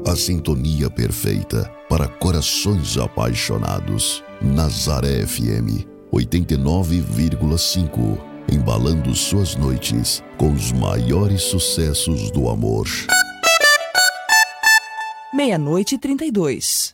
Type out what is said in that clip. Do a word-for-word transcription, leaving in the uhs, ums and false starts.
A sintonia perfeita para corações apaixonados. Nazaré F M oitenta e nove vírgula cinco, embalando suas noites com os maiores sucessos do amor. Meia-noite e trinta e dois.